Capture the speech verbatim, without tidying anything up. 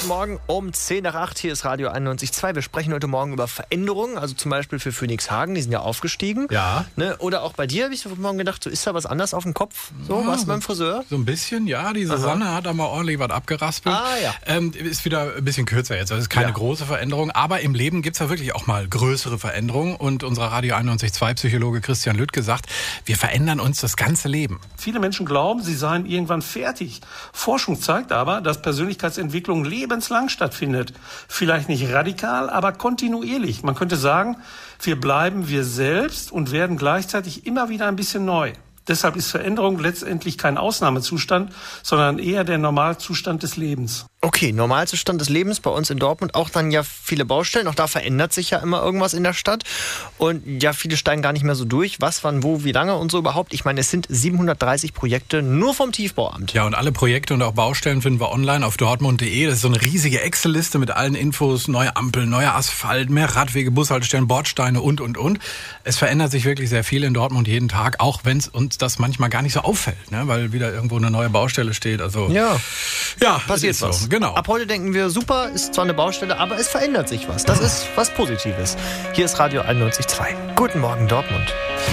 Guten Morgen um zehn nach acht, hier ist Radio einundneunzig Komma zwei. Wir sprechen heute Morgen über Veränderungen, also zum Beispiel für Phoenix Hagen, die sind ja aufgestiegen. Ja. Ne? Oder auch bei dir, habe ich heute Morgen gedacht, so ist da was anders auf dem Kopf? So, ja, was beim Friseur? So ein bisschen, ja. Die Susanne Aha. hat da mal ordentlich was abgeraspelt. Ah, ja. Ähm, ist wieder ein bisschen kürzer jetzt, also ist keine Ja. große Veränderung. Aber im Leben gibt es ja wirklich auch mal größere Veränderungen. Und unser Radio einundneunzig Komma zwei Psychologe Christian Lüttke sagt, wir verändern uns das ganze Leben. Viele Menschen glauben, sie seien irgendwann fertig. Forschung zeigt aber, dass Persönlichkeitsentwicklung lebenslang stattfindet. Vielleicht nicht radikal, aber kontinuierlich. Man könnte sagen, wir bleiben wir selbst und werden gleichzeitig immer wieder ein bisschen neu. Deshalb ist Veränderung letztendlich kein Ausnahmezustand, sondern eher der Normalzustand des Lebens. Okay, Normalzustand des Lebens bei uns in Dortmund, auch dann ja viele Baustellen, auch da verändert sich ja immer irgendwas in der Stadt und ja, viele steigen gar nicht mehr so durch, was, wann, wo, wie lange und so überhaupt. Ich meine, es sind siebenhundertdreißig Projekte nur vom Tiefbauamt. Ja, und alle Projekte und auch Baustellen finden wir online auf dortmund punkt de. Das ist so eine riesige Excel-Liste mit allen Infos, neue Ampeln, neuer Asphalt, mehr Radwege, Bushaltestellen, Bordsteine und, und, und. Es verändert sich wirklich sehr viel in Dortmund jeden Tag, auch wenn es uns das manchmal gar nicht so auffällt, ne? Weil wieder irgendwo eine neue Baustelle steht. Also Ja, ja, passiert so. was. Genau. Ab heute denken wir, super, ist zwar eine Baustelle, aber es verändert sich was. Das ist was Positives. Hier ist Radio einundneunzig Komma zwei. Guten Morgen, Dortmund.